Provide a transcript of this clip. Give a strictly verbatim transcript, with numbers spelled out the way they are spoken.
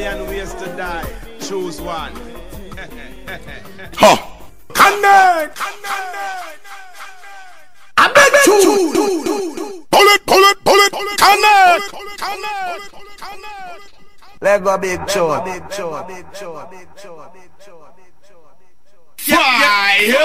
million ways to die. Choose one. Huh. Connect. I beg you. Pull it, pull it, pull it. Connect. Let go big chore. Big chore. Big chore. Big chore. Big chore. Fire.